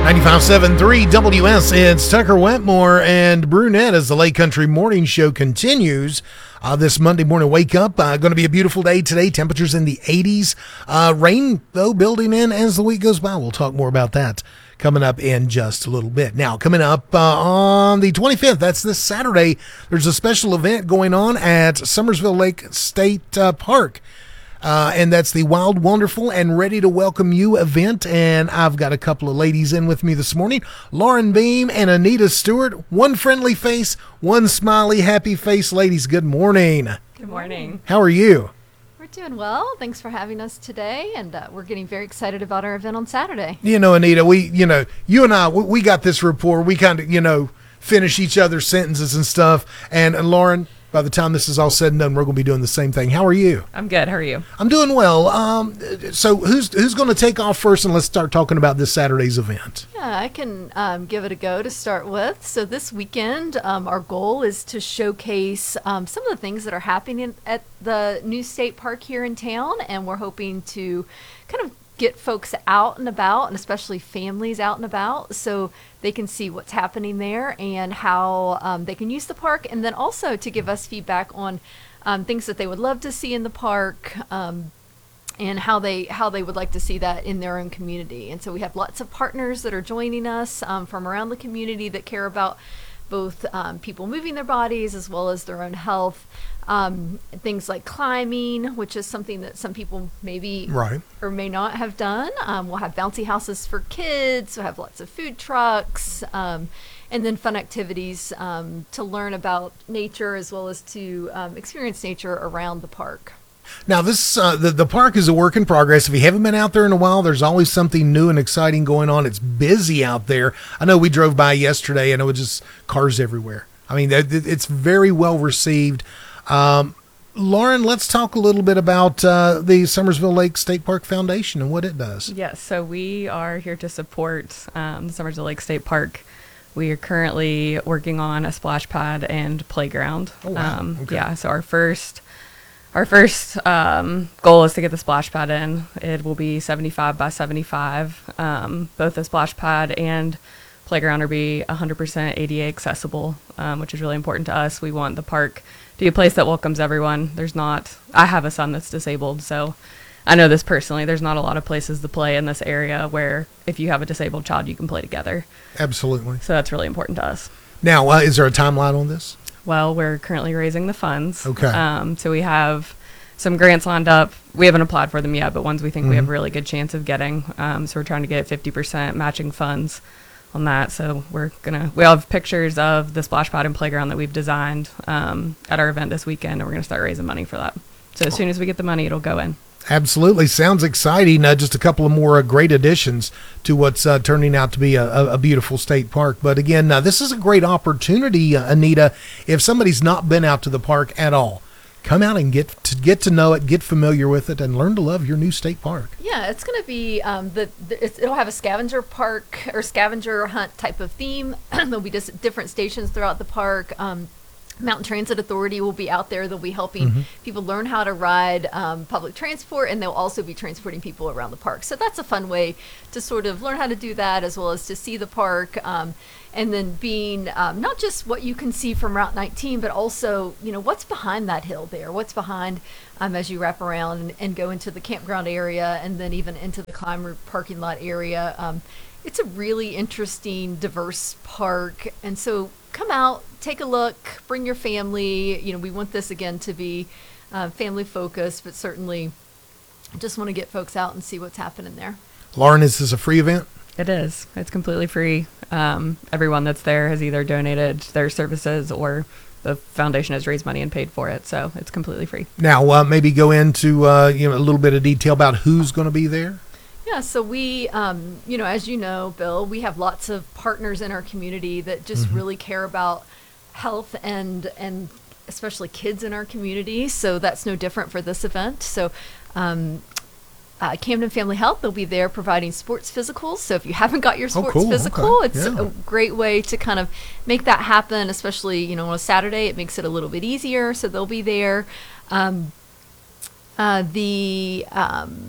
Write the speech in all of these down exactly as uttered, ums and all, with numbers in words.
ninety-five point seven point three W S, it's Tucker Wetmore and Brunette as the Lake Country Morning Show continues. Uh, this Monday morning wake up, uh, going to be a beautiful day today. Temperatures in the eighties. Uh, rain, though, building in as the week goes by. We'll talk more about that coming up in just a little bit. Now, coming up uh, on the twenty-fifth, that's this Saturday, there's a special event going on at Summersville Lake State uh, Park. Uh, and that's the Wild, Wonderful, and Ready to Welcome You event. And I've got a couple of ladies in with me this morning, Lauren Beam and Anita Stewart. One friendly face, one smiley, happy face. Ladies, good morning. Good morning. How are you? We're doing well. Thanks for having us today. And uh, we're getting very excited about our event on Saturday. You know, Anita, we, you know, you and I, we, we got this rapport. We kind of, you know, finish each other's sentences and stuff. And, and Lauren, by the time this is all said and done, we're going to be doing the same thing. How are you? I'm good. How are you? I'm doing well. Um, so who's who's going to take off first, and let's start talking about this Saturday's event. Yeah, I can um, give it a go to start with. So this weekend, um, our goal is to showcase um, some of the things that are happening at the new state park here in town, and we're hoping to kind of get folks out and about, and especially families out and about, so they can see what's happening there and how um, they can use the park, and then also to give us feedback on um, things that they would love to see in the park, um, and how they how they would like to see that in their own community. And so we have lots of partners that are joining us um, from around the community that care about both um, people moving their bodies as well as their own health. Um, things like climbing, which is something that some people maybe right. or may not have done. Um, we'll have bouncy houses for kids. We'll have lots of food trucks, um, and then fun activities um, to learn about nature as well as to um, experience nature around the park. Now, this uh, the, the park is a work in progress. If you haven't been out there in a while, there's always something new and exciting going on. It's busy out there. I know we drove by yesterday, and it was just cars everywhere. I mean, it's very well received. Um, Lauren, let's talk a little bit about uh, the Summersville Lake State Park Foundation and what it does. Yes, so we are here to support um, the Summersville Lake State Park. We are currently working on a splash pad and playground. Oh, wow. Um, okay. Yeah, so our first our first um, goal is to get the splash pad in. It will be seventy-five by seventy-five. Um, both the splash pad and playground will be one hundred percent A D A accessible, um, which is really important to us. We want the park to be a place that welcomes everyone. There's not, I have a son that's disabled, so I know this personally. There's not a lot of places to play in this area where if you have a disabled child, you can play together. Absolutely. So that's really important to us. Now, uh, is there a timeline on this? Well, we're currently raising the funds. Okay. Um, so we have some grants lined up. We haven't applied for them yet, but ones we think mm-hmm. we have a really good chance of getting. Um, so we're trying to get fifty percent matching funds on that. So we're gonna we have pictures of the splash pad and playground that we've designed um, at our event this weekend, and we're gonna start raising money for that. So as soon as we get the money, it'll go in. Absolutely. Sounds exciting. Uh, just a couple of more uh, great additions to what's uh, turning out to be a, a beautiful state park. But again, uh, this is a great opportunity, uh, Anita. If somebody's not been out to the park at all, come out and get to get to know it, get familiar with it, and learn to love your new state park. Yeah, it's going to be um, the, the it's, it'll have a scavenger park or scavenger hunt type of theme. There'll be just different stations throughout the park. Um, Mountain Transit Authority will be out there. They'll be helping mm-hmm. people learn how to ride um, public transport, and they'll also be transporting people around the park. So that's a fun way to sort of learn how to do that, as well as to see the park. Um, and then being um, not just what you can see from Route nineteen, but also, you know, what's behind that hill there? What's behind um, as you wrap around and, and go into the campground area, and then even into the climber parking lot area. Um, it's a really interesting, diverse park. And so come out, take a look, bring your family. You know, we want this again to be uh, family focused, but certainly just want to get folks out and see what's happening there. Lauren, is this a free event? It is. It's completely free. Um, everyone that's there has either donated their services or the foundation has raised money and paid for it. So it's completely free. Now, uh, maybe go into uh, you know a little bit of detail about who's going to be there. Yeah, so we, um, you know, as you know, Bill, we have lots of partners in our community that just mm-hmm. really care about health and and especially kids in our community. So that's no different for this event. So um, uh, Camden Family Health, they'll be there providing sports physicals. So if you haven't got your sports oh, cool. physical, okay. it's yeah. a great way to kind of make that happen, especially, you know, on a Saturday. It makes it a little bit easier. So they'll be there. Um, uh, the... Um,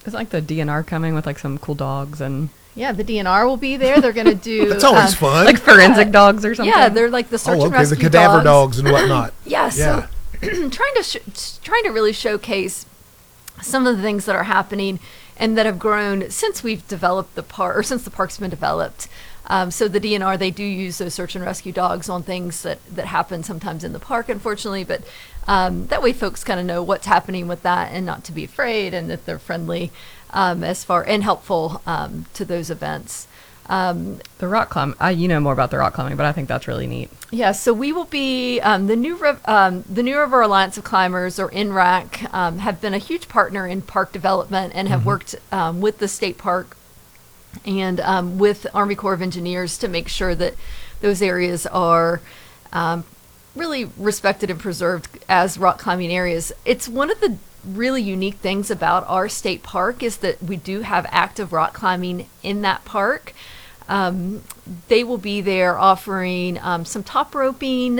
Is like the D N R coming with like some cool dogs and Yeah, the D N R will be there. They're going to do That's always um, fun. like forensic dogs or something? Yeah, they're like the search oh, and okay, the rescue cadaver dogs. dogs and whatnot. Yeah, Yeah. so trying to sh- trying to really showcase some of the things that are happening and that have grown since we've developed the park, or since the park's been developed. Um, so the D N R, they do use those search and rescue dogs on things that, that happen sometimes in the park, unfortunately. But um, that way folks kind of know what's happening with that and not to be afraid, and that they're friendly um, as far and helpful um, to those events. Um, The rock climb. I you know more about the rock climbing, but I think that's really neat. Yeah, so we will be um, the new Riv- um, the New River Alliance of Climbers, or N R A C, um, have been a huge partner in park development and have Mm-hmm. worked um, with the state park and um, with Army Corps of Engineers to make sure that those areas are um, really respected and preserved as rock climbing areas. It's one of the really unique things about our state park is that we do have active rock climbing in that park. Um, they will be there offering um, some top roping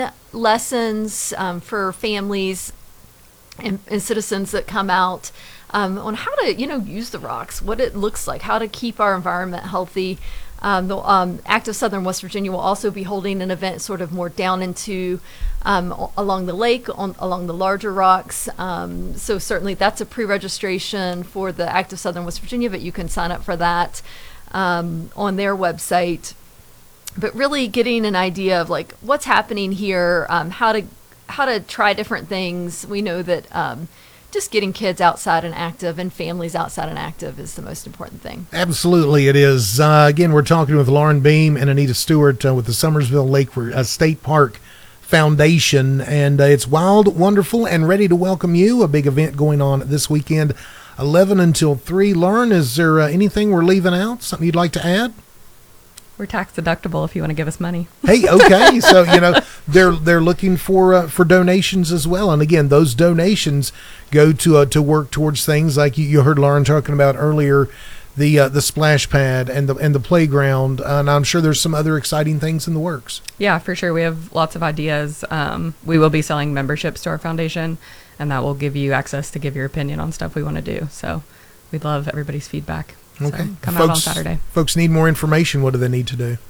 lessons um, for families and, and citizens that come out um, on how to, you know, use the rocks, what it looks like, how to keep our environment healthy. Um, the um, Active Southern West Virginia will also be holding an event sort of more down into um, a- along the lake, on, along the larger rocks. Um, so certainly that's a pre-registration for the Active Southern West Virginia, but you can sign up for that um, on their website. But really getting an idea of like what's happening here, um, how to how to try different things. We know that um, just getting kids outside and active and families outside and active is the most important thing. Absolutely, it is. Uh, again, we're talking with Lauren Beam and Anita Stewart uh, with the Summersville Lake uh, State Park Foundation, and uh, it's wild, wonderful, and ready to welcome you. A big event going on this weekend, eleven until three. Lauren, is there uh, anything we're leaving out? Something you'd like to add? We're tax deductible if you want to give us money. Hey, okay, so you know they're they're looking for uh, for donations as well, and again, those donations go to uh, to work towards things like you, you heard Lauren talking about earlier, the uh, the splash pad and the and the playground, and I'm sure there's some other exciting things in the works. Yeah, for sure. We have lots of ideas. Um, we will be selling memberships to our foundation, and that will give you access to give your opinion on stuff we want to do. So we'd love everybody's feedback. Okay, So come folks, out on Saturday. Folks need more information. What do they need to do?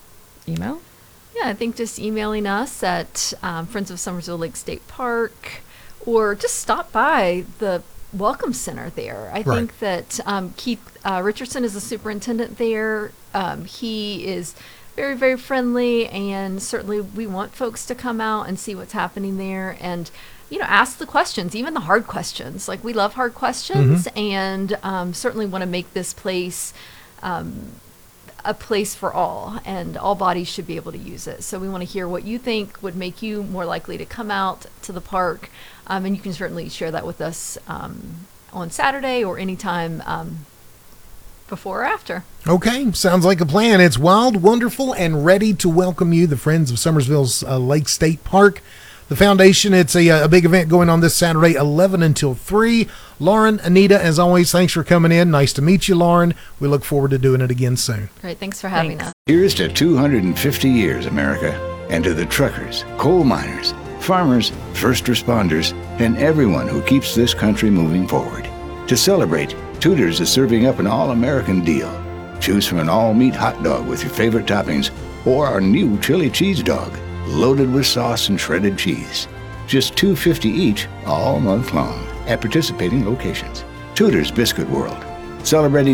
Email? Yeah, I think just emailing us at um, Friends of Summersville Lake State Park, or just stop by the Welcome Center there. I Right. think that um, Keith uh, Richardson is the superintendent there. Um, he is very, very friendly, and certainly we want folks to come out and see what's happening there and, you know, ask the questions, even the hard questions. Like, we love hard questions, and um, certainly want to make this place um, a place for all, and all bodies should be able to use it. So we want to hear what you think would make you more likely to come out to the park, um, and you can certainly share that with us um, on Saturday or anytime um, before or after. Okay, sounds like a plan. It's wild, wonderful, and ready to welcome you, the Friends of Summersville's uh, Lake State Park. The foundation, it's a, a big event going on this Saturday, eleven until three. Lauren, Anita, as always, thanks for coming in. Nice to meet you, Lauren. We look forward to doing it again soon. Great, thanks for having Thanks. us. Here's to two hundred fifty years, America, and to the truckers, coal miners, farmers, first responders, and everyone who keeps this country moving forward. To celebrate, Tudor's is serving up an all-American deal. Choose from an all-meat hot dog with your favorite toppings, or our new chili cheese dog, loaded with sauce and shredded cheese. Just two dollars and fifty cents each, all month long, at participating locations. Tudor's Biscuit World, celebrating